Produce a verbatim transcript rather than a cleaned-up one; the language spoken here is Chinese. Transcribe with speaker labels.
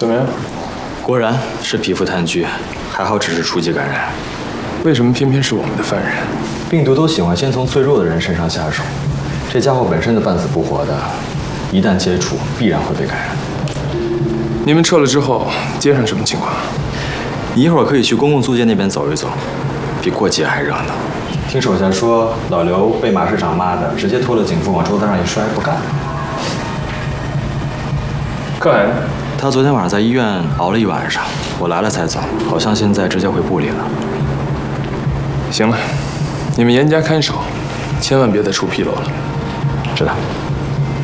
Speaker 1: 怎么样？
Speaker 2: 果然是皮肤炭疽，还好只是初级感染。
Speaker 1: 为什么偏偏是我们的犯人？
Speaker 2: 病毒都喜欢先从最弱的人身上下手，这家伙本身就半死不活的，一旦接触必然会被感染。
Speaker 1: 你们撤了之后，街上什么情况？
Speaker 2: 你一会儿可以去公共租界那边走一走，比过节还热闹。听手下说，老刘被马市长骂的，直接脱了警服往桌子上一摔，不干了。
Speaker 1: 可汗，
Speaker 2: 他昨天晚上在医院熬了一晚上，我来了才走，好像现在直接回部里了。
Speaker 1: 行了，你们严加看守，千万别再出纰漏了。
Speaker 2: 知道。